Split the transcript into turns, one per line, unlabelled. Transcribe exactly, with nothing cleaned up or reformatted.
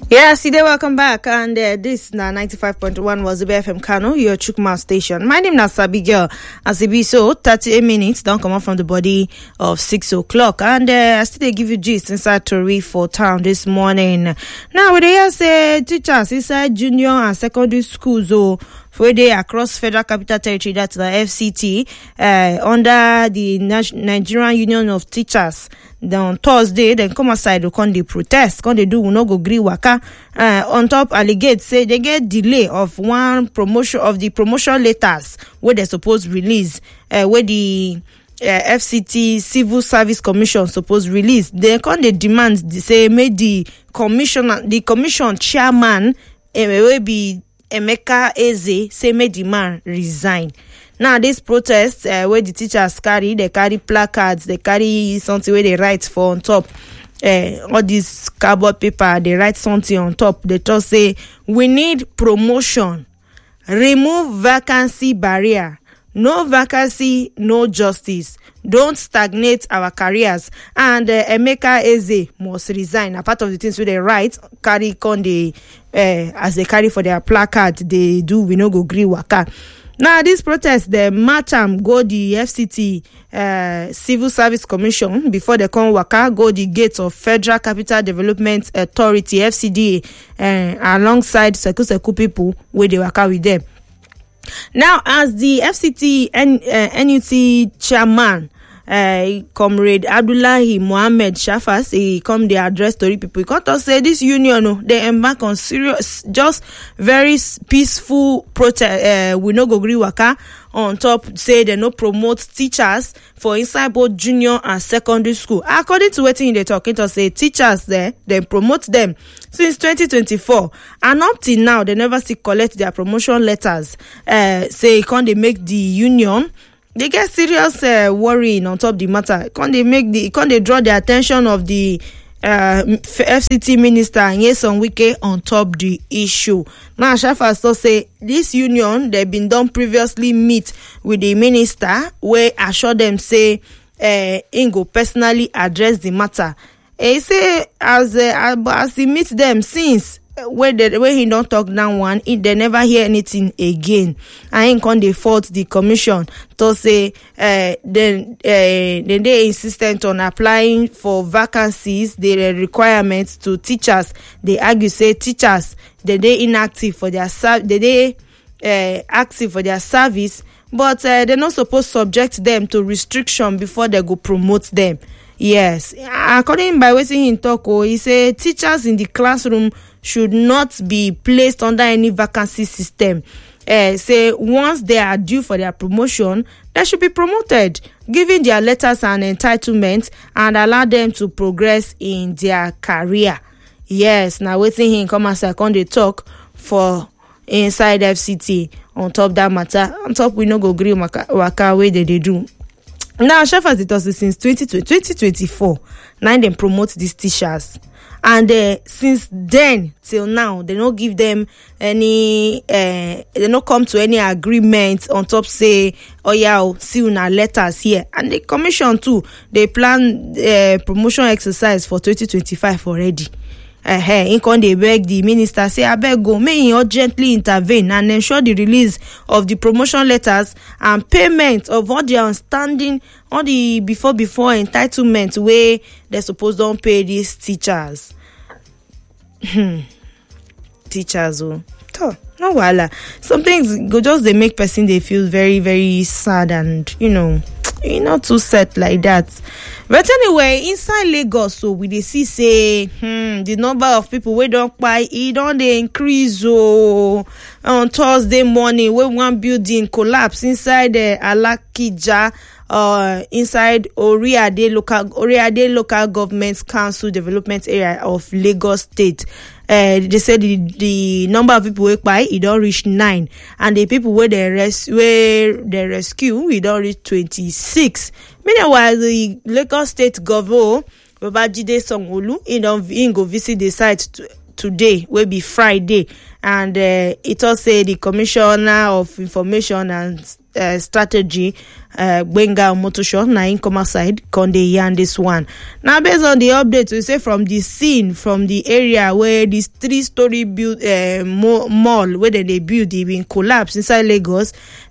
Yes, today welcome back, and uh, this na ninety-five point one was the B F M Kano, your Chukma station. My name is Sabi Girl. As it be so, thirty-eight minutes don't come out from the body of six o'clock, and uh, I still give you gist inside Tori for town this morning. Now we dey say teachers inside junior and secondary schools, oh, where they across Federal Capital Territory, that's the F C T, uh, under the Nigerian Union of Teachers. Then on Thursday, then come aside to come they protest, come they do we no go gree waka. Uh, on top, allegate say they get delay of one promotion of the promotion letters where they supposed release, uh, where the uh, F C T Civil Service Commission supposed release. They come they demand they say make the commissioner, the commission chairman, uh, will be Emeka Eze, say make the man resign. Now, this protest, uh, where the teachers carry, they carry placards, they carry something where they write for on top. Uh, all this cardboard paper, they write something on top. They just say, we need promotion, remove vacancy barrier, no vacancy, no justice. Don't stagnate our careers. And uh, Emeka Eze must resign. A part of the things where they write, carry con the, uh, as they carry for their placard, they do, we no go gree waka. Now, this protest, the Marcham go the F C T uh, Civil Service Commission before they come waka, go the gates of Federal Capital Development Authority, F C D A, uh, alongside Seku Seku people where they waka with them. Now, as the F C T N, uh, N U T chairman, Uh, Comrade Abdullahi Mohammed Shafas, he come the address to the people. He can't just say this union, no, they embark on serious, just very peaceful protest. Uh, we no go gree waka on top. Say they no promote teachers for inside both junior and secondary school. According to what they talking to say, teachers there they promote them since twenty twenty-four, and up till now they never see collect their promotion letters. Uh, say can't they make the union? They get serious uh, worrying on top of the matter. Can't they make the? Can't they draw the attention of the uh, F C T minister Nyesom Wike on top the issue? Now, Shafa still say this union they've been done previously meet with the minister where assure them say uh, Ingo personally address the matter. He say as uh, as he meets them since. Where the way he don't talk down one, it they never hear anything again. I ain't con they fault the commission to say uh then uh then they insistent on applying for vacancies, the requirements to teachers. They argue say teachers they they inactive for their serv they they uh active for their service, but uh, they're not supposed to subject them to restriction before they go promote them. Yes, according by what he talk, oh, he say teachers in the classroom should not be placed under any vacancy system. Uh, say once they are due for their promotion, they should be promoted, giving their letters and entitlements, and allow them to progress in their career. Yes, now waiting him come as I come they talk for inside F C T on top that matter. On top we no go gree waka, waka way they, they do. Now, Chef has it also since twenty twenty-four, now they promote these teachers. And uh, since then till now, they don't give them any, uh, they don't come to any agreement on top say, oh yeah, see una letters here. And the commission too, they plan uh, promotion exercise for twenty twenty-five already. Uh, hey, in con they beg the minister say I beg go may he urgently intervene and ensure the release of the promotion letters and payment of all the outstanding all the before before entitlement where they supposed don't pay these teachers. Teachers, oh, no wala. Some things go just they make person they feel very very sad and you know. You're not too set like that. But anyway, inside Lagos, so we they see say hmm, the number of people we don't buy it don't they increase oh on Thursday morning when one building collapse inside the uh, Alakija uh inside Oriade local Oriade local government council development area of Lagos State. Uh, they said the, the number of people who buy it don't reach nine, and the people where they res where they rescue it don't reach twenty six. Meanwhile, the Lagos State Governor Babajide Sanwo-Olu he don't he go visit the site to, today will be Friday and uh, it also say the Commissioner of Information and uh, Strategy, uh, Gbenga Omotosho, na in come outside, con dey yarn this one. Now, based on the update, we say from the scene, from the area where this three-story build uh, mall where they, they build, it been collapse inside Lagos.